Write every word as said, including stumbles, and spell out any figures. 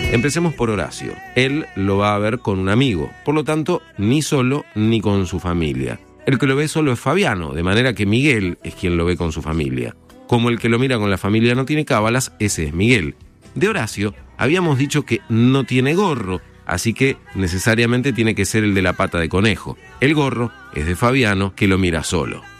Empecemos por Horacio. Él lo va a ver con un amigo, por lo tanto, ni solo ni con su familia. El que lo ve solo es Fabiano, de manera que Miguel es quien lo ve con su familia. Como el que lo mira con la familia no tiene cábalas, ese es Miguel. De Horacio habíamos dicho que no tiene gorro, así que necesariamente tiene que ser el de la pata de conejo. El gorro es de Fabiano, que lo mira solo.